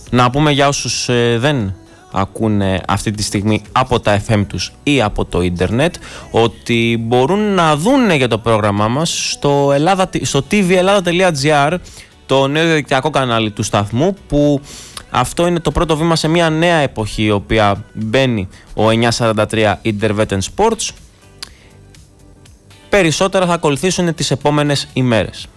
Να πούμε για όσους δεν ακούνε αυτή τη στιγμή από τα FM τους ή από το ίντερνετ ότι μπορούν να δούνε για το πρόγραμμά μας στο tvellada.gr, το νέο διαδικτυακό κανάλι του σταθμού, που αυτό είναι το πρώτο βήμα σε μια νέα εποχή η οποία μπαίνει ο 943 Intervetten Sports. Περισσότερα θα ακολουθήσουν τις επόμενες ημέρες.